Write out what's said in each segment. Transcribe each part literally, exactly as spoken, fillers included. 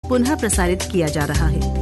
पुनः प्रसारित किया जा रहा है।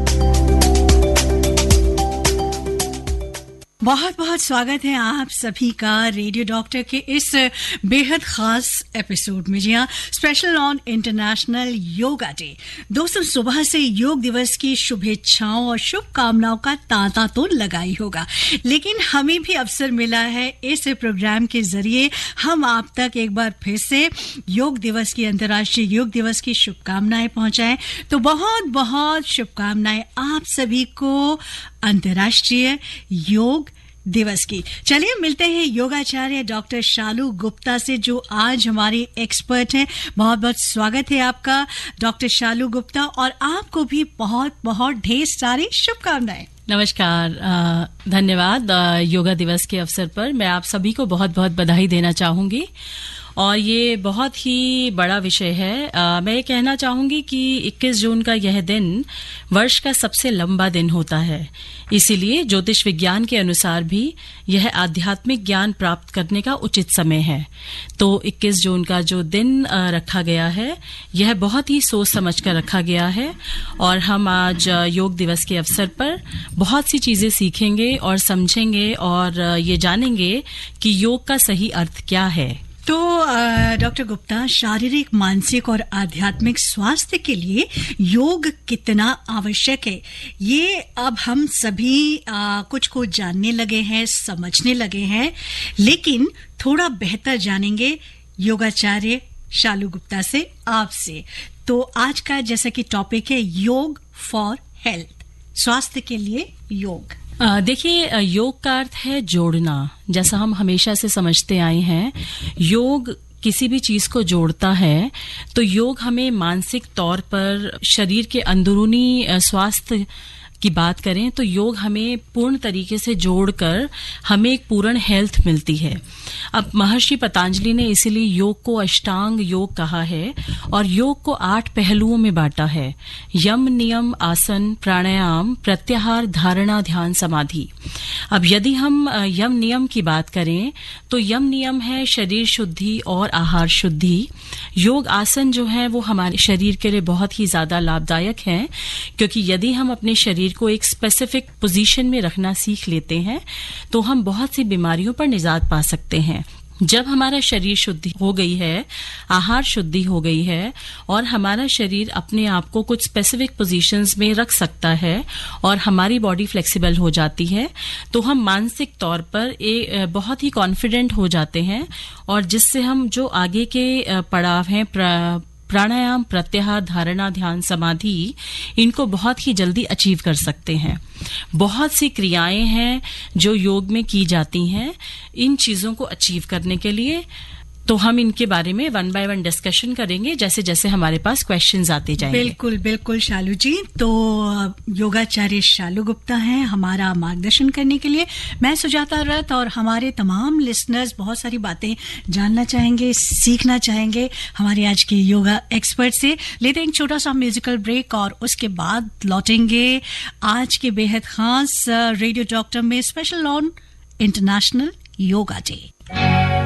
बहुत बहुत स्वागत है आप सभी का रेडियो डॉक्टर के इस बेहद खास एपिसोड में। जी हाँ, special on international yoga day. दोस्तों, सुबह से योग दिवस की शुभेच्छाओं और शुभकामनाओं का तांता तो लगा ही होगा, लेकिन हमें भी अवसर मिला है इस प्रोग्राम के जरिए हम आप तक एक बार फिर से योग दिवस की, अंतर्राष्ट्रीय योग दिवस की शुभकामनाएं पहुंचाएं। तो बहुत बहुत शुभकामनाएं आप सभी को अंतर्राष्ट्रीय योग दिवस की। चलिए मिलते हैं योगाचार्य डॉक्टर शालू गुप्ता से, जो आज हमारे एक्सपर्ट हैं। बहुत बहुत स्वागत है आपका डॉक्टर शालू गुप्ता, और आपको भी बहुत बहुत ढेर सारी शुभकामनाएं। नमस्कार, धन्यवाद। योगा दिवस के अवसर पर मैं आप सभी को बहुत बहुत बधाई देना चाहूंगी, और ये बहुत ही बड़ा विषय है। आ, मैं ये कहना चाहूंगी कि इक्कीस जून का यह दिन वर्ष का सबसे लंबा दिन होता है, इसीलिए ज्योतिष विज्ञान के अनुसार भी यह आध्यात्मिक ज्ञान प्राप्त करने का उचित समय है। तो इक्कीस जून का जो दिन आ, रखा गया है, यह बहुत ही सोच समझ कर रखा गया है, और हम आज योग दिवस के अवसर पर बहुत सी चीजें सीखेंगे और समझेंगे और ये जानेंगे कि योग का सही अर्थ क्या है। तो डॉक्टर गुप्ता, शारीरिक, मानसिक और आध्यात्मिक स्वास्थ्य के लिए योग कितना आवश्यक है, ये अब हम सभी आ, कुछ को जानने लगे हैं, समझने लगे हैं, लेकिन थोड़ा बेहतर जानेंगे योगाचार्य शालू गुप्ता से, आपसे। तो आज का जैसा कि टॉपिक है योग फॉर हेल्थ, स्वास्थ्य के लिए योग। देखिए, योग का अर्थ है जोड़ना। जैसा हम हमेशा से समझते आए हैं, योग किसी भी चीज को जोड़ता है। तो योग हमें मानसिक तौर पर, शरीर के अंदरूनी स्वास्थ्य की बात करें तो योग हमें पूर्ण तरीके से जोड़कर हमें एक पूर्ण हेल्थ मिलती है। अब महर्षि पतंजलि ने इसीलिए योग को अष्टांग योग कहा है, और योग को आठ पहलुओं में बांटा है: यम, नियम, आसन, प्राणायाम, प्रत्याहार, धारणा, ध्यान, समाधि। अब यदि हम यम नियम की बात करें तो यम नियम है शरीर शुद्धि और आहार शुद्धि। योग आसन जो है वो हमारे शरीर के लिए बहुत ही ज्यादा लाभदायक है, क्योंकि यदि हम अपने शरीर को एक स्पेसिफिक पोजीशन में रखना सीख लेते हैं तो हम बहुत सी बीमारियों पर निजात पा सकते हैं। जब हमारा शरीर शुद्धि हो गई है, आहार शुद्धि हो गई है, और हमारा शरीर अपने आप को कुछ स्पेसिफिक पोजीशंस में रख सकता है और हमारी बॉडी फ्लेक्सिबल हो जाती है, तो हम मानसिक तौर पर एक बहुत ही कॉन्फिडेंट हो जाते हैं, और जिससे हम जो आगे के पड़ाव हैं, प्र, प्राणायाम, प्रत्याहार, धारणा, ध्यान, समाधि, इनको बहुत ही जल्दी अचीव कर सकते हैं। बहुत सी क्रियाएं हैं जो योग में की जाती हैं इन चीजों को अचीव करने के लिए। तो हम इनके बारे में वन बाय वन डिस्कशन करेंगे जैसे जैसे हमारे पास क्वेश्चंस आते जाएंगे। बिल्कुल बिल्कुल शालू जी। तो योगाचार्य शालू गुप्ता हैं हमारा मार्गदर्शन करने के लिए। मैं सुजाता रथ, और हमारे तमाम लिसनर्स बहुत सारी बातें जानना चाहेंगे, सीखना चाहेंगे हमारे आज के योगा एक्सपर्ट से। लेते हैं एक छोटा सा म्यूजिकल ब्रेक, और उसके बाद लौटेंगे आज के बेहद खास रेडियो डॉक्टर में, special on international yoga day.